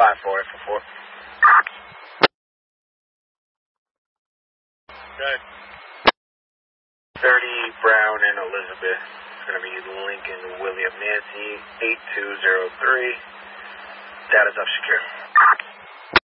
5-4, 4. Good. 30 Brown and Elizabeth. It's going to be Lincoln William Nancy 8203. Data's up secure.